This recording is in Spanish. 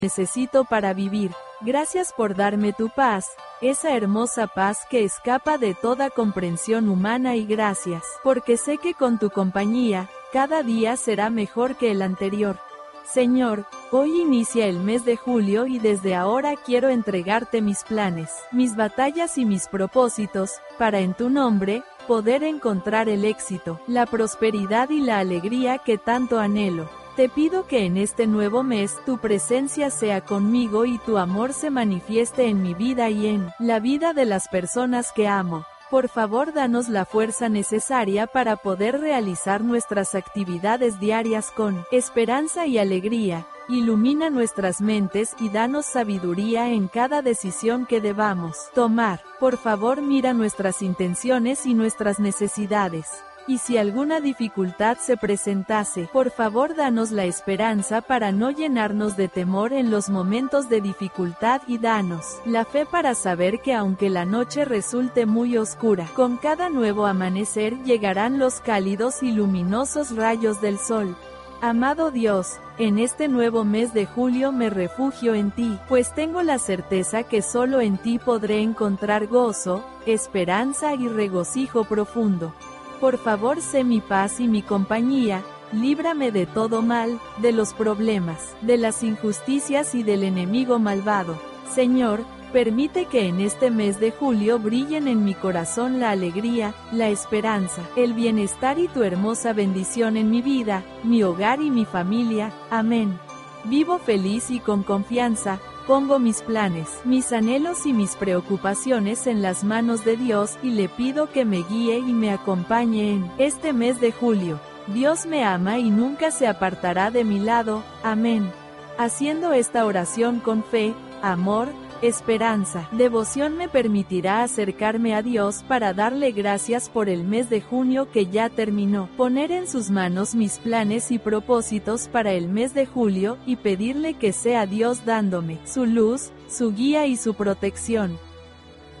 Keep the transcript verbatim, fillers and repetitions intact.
necesito para vivir. Gracias por darme tu paz, esa hermosa paz que escapa de toda comprensión humana, y gracias, porque sé que con tu compañía, cada día será mejor que el anterior. Señor, hoy inicia el mes de julio y desde ahora quiero entregarte mis planes, mis batallas y mis propósitos, para en tu nombre, poder encontrar el éxito, la prosperidad y la alegría que tanto anhelo. Te pido que en este nuevo mes tu presencia sea conmigo y tu amor se manifieste en mi vida y en la vida de las personas que amo. Por favor, danos la fuerza necesaria para poder realizar nuestras actividades diarias con esperanza y alegría. Ilumina nuestras mentes y danos sabiduría en cada decisión que debamos tomar. Por favor, mira nuestras intenciones y nuestras necesidades. Y si alguna dificultad se presentase, por favor danos la esperanza para no llenarnos de temor en los momentos de dificultad, y danos la fe para saber que aunque la noche resulte muy oscura, con cada nuevo amanecer llegarán los cálidos y luminosos rayos del sol. Amado Dios, en este nuevo mes de julio me refugio en ti, pues tengo la certeza que solo en ti podré encontrar gozo, esperanza y regocijo profundo. Por favor, sé mi paz y mi compañía, líbrame de todo mal, de los problemas, de las injusticias y del enemigo malvado. Señor, permite que en este mes de julio brillen en mi corazón la alegría, la esperanza, el bienestar y tu hermosa bendición en mi vida, mi hogar y mi familia. Amén. Vivo feliz y con confianza. Pongo mis planes, mis anhelos y mis preocupaciones en las manos de Dios y le pido que me guíe y me acompañe en este mes de julio. Dios me ama y nunca se apartará de mi lado. Amén. Haciendo esta oración con fe, amor, esperanza, devoción, me permitirá acercarme a Dios para darle gracias por el mes de junio que ya terminó, poner en sus manos mis planes y propósitos para el mes de julio, y pedirle que sea Dios dándome su luz, su guía y su protección.